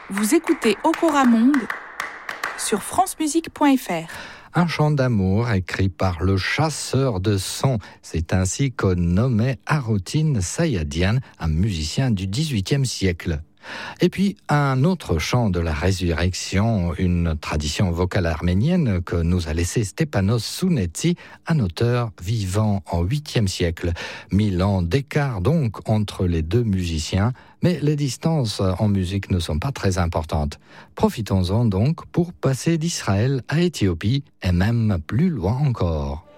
Vous écoutez Okora Monde sur francemusique.fr. Un chant d'amour écrit par le chasseur de sons. C'est ainsi qu'on nommait Arutin Sayadian, un musicien du XVIIIe siècle. Et puis, un autre chant de la résurrection, une tradition vocale arménienne que nous a laissé Stepanos Sounetsi, un auteur vivant en 8e siècle. 1000 ans d'écart donc entre les deux musiciens, mais les distances en musique ne sont pas très importantes. Profitons-en donc pour passer d'Israël à Éthiopie et même plus loin encore.